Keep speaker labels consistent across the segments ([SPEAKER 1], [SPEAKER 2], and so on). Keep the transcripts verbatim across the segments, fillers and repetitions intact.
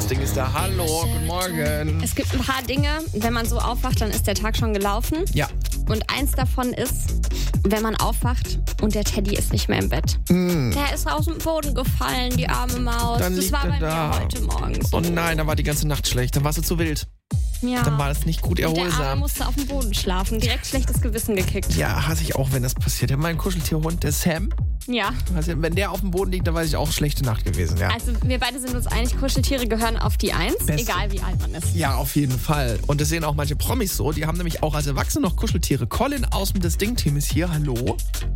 [SPEAKER 1] Ding ist da. Hallo, guten Morgen.
[SPEAKER 2] Es gibt ein paar Dinge, wenn man so aufwacht, dann ist der Tag schon gelaufen.
[SPEAKER 1] Ja.
[SPEAKER 2] Und eins davon ist, wenn man aufwacht und der Teddy ist nicht mehr im Bett.
[SPEAKER 1] Mm.
[SPEAKER 2] Der ist aus dem Boden gefallen, die arme Maus.
[SPEAKER 1] Dann
[SPEAKER 2] das
[SPEAKER 1] liegt
[SPEAKER 2] war
[SPEAKER 1] er
[SPEAKER 2] bei
[SPEAKER 1] da.
[SPEAKER 2] mir heute Morgen so.
[SPEAKER 1] Oh nein, dann war die ganze Nacht schlecht. Dann warst du zu wild.
[SPEAKER 2] Ja.
[SPEAKER 1] Dann war das nicht gut
[SPEAKER 2] Und der Arme
[SPEAKER 1] erholsam.
[SPEAKER 2] musste auf dem Boden schlafen. Direkt schlechtes Gewissen gekickt.
[SPEAKER 1] Ja, hasse ich auch, wenn das passiert. Ja, mein Kuscheltierhund, der Sam,
[SPEAKER 2] Ja.
[SPEAKER 1] also, wenn der auf dem Boden liegt, dann weiß ich auch, schlechte Nacht gewesen. Ja.
[SPEAKER 2] Also wir beide sind uns einig, Kuscheltiere gehören auf die Eins,
[SPEAKER 1] Beste.
[SPEAKER 2] egal wie alt man ist.
[SPEAKER 1] Ja, auf jeden Fall. Und das sehen auch manche Promis so. Die haben nämlich auch als Erwachsene noch Kuscheltiere. Colin aus dem Das Ding-Team ist hier. Hallo.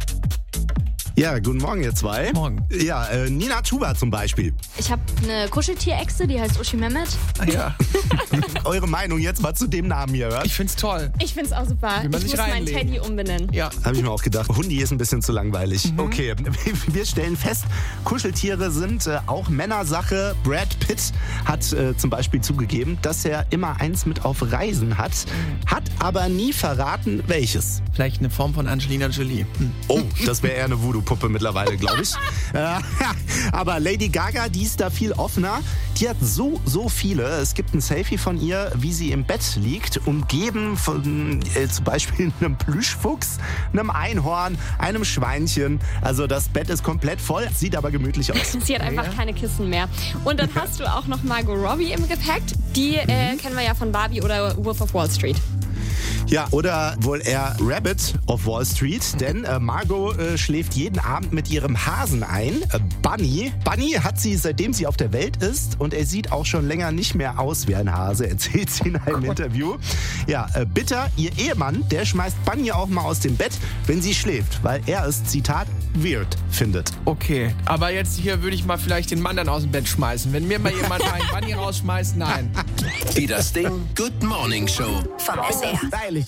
[SPEAKER 3] Ja, guten Morgen, ihr zwei.
[SPEAKER 1] Morgen.
[SPEAKER 3] Ja, äh, Nina Chuba zum Beispiel.
[SPEAKER 4] Ich habe eine Kuscheltierechse, die heißt Uschi Mehmet.
[SPEAKER 1] Ah, ja.
[SPEAKER 3] Eure Meinung jetzt mal zu dem Namen hier, hört?
[SPEAKER 1] Ich find's toll.
[SPEAKER 2] Ich find's auch super.
[SPEAKER 1] Will man
[SPEAKER 2] ich
[SPEAKER 1] sich
[SPEAKER 2] muss meinen
[SPEAKER 1] reinlegen.
[SPEAKER 2] Teddy umbenennen.
[SPEAKER 1] Ja.
[SPEAKER 3] Habe ich mir auch gedacht. Hundi ist ein bisschen zu langweilig.
[SPEAKER 1] Mhm.
[SPEAKER 3] Okay, wir stellen fest, Kuscheltiere sind äh, auch Männersache. Brad Pitt hat äh, zum Beispiel zugegeben, dass er immer eins mit auf Reisen hat, hat aber nie verraten, welches.
[SPEAKER 1] Vielleicht eine Form von Angelina Jolie. Hm.
[SPEAKER 3] Oh, das wäre eher eine Voodoo-Puppe mittlerweile, glaube ich. äh, aber Lady Gaga, die ist da viel offener. Die hat so, so viele. Es gibt ein Selfie von ihr, wie sie im Bett liegt, umgeben von äh, zum Beispiel einem Plüschfuchs, einem Einhorn, einem Schweinchen. Also das Bett ist komplett voll, sieht aber gemütlich aus.
[SPEAKER 2] Sie hat einfach
[SPEAKER 1] Ja.
[SPEAKER 2] keine Kissen mehr. Und dann hast du auch noch Margot Robbie im Gepäck. Die äh, kennen wir ja von Barbie oder Wolf of Wall Street.
[SPEAKER 3] Ja, oder wohl eher Rabbit of Wall Street, denn äh, Margot äh, schläft jeden Abend mit ihrem Hasen ein, äh, Bunny. Bunny hat sie, seitdem sie auf der Welt ist, und er sieht auch schon länger nicht mehr aus wie ein Hase, erzählt sie in einem Interview. Ja, äh, Bitter, ihr Ehemann, der schmeißt Bunny auch mal aus dem Bett, wenn sie schläft, weil er es, Zitat, weird findet.
[SPEAKER 1] Okay, aber jetzt hier würde ich mal vielleicht den Mann dann aus dem Bett schmeißen. Wenn mir mal jemand einen Bunny rausschmeißt, nein.
[SPEAKER 5] Die Das Ding Good Morning Show.
[SPEAKER 6] Vom S R.
[SPEAKER 3] Stylisch.